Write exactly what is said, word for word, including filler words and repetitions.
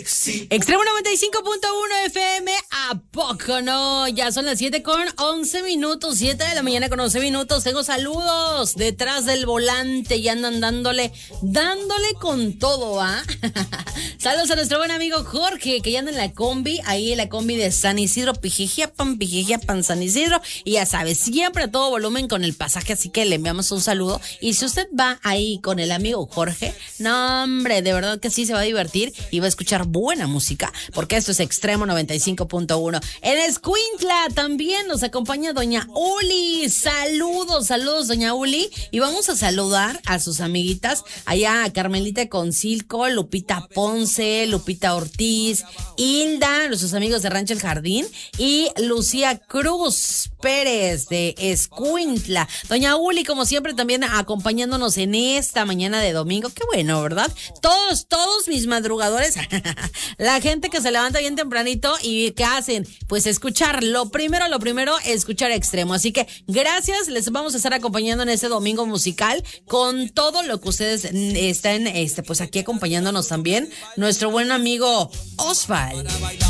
Extremo noventa y cinco punto uno F M, ¿a poco no? Ya son las siete con once minutos, siete de la mañana con once minutos. Tengo saludos detrás del volante y andan dándole, dándole con todo, ¿ah? Saludos a nuestro buen amigo Jorge, que ya anda en la combi, ahí en la combi de San Isidro, Pijijiapan, Pijijiapan, San Isidro. Y ya sabes, siempre a todo volumen con el pasaje, así que le enviamos un saludo. Y si usted va ahí con el amigo Jorge, no, hombre, de verdad que sí se va a divertir y va a escuchar buena música, porque esto es Extremo noventa y cinco punto uno. En Escuintla también nos acompaña doña Uli. Saludos, saludos, doña Uli. Y vamos a saludar a sus amiguitas allá, a Carmelita Concilco, Lupita Ponce, Lupita Ortiz, Hilda, nuestros amigos de Rancho El Jardín, y Lucía Cruz Pérez de Escuintla. Doña Uli, como siempre, también acompañándonos en esta mañana de domingo. Qué bueno, ¿verdad? Todos, todos mis madrugadores, la gente que se levanta bien tempranito y ¿qué hacen? Pues escuchar, lo primero, lo primero, escuchar Extremo. Así que gracias, les vamos a estar acompañando en este domingo musical con todo lo que ustedes están, este, pues aquí acompañándonos también, nuestro buen amigo Osval.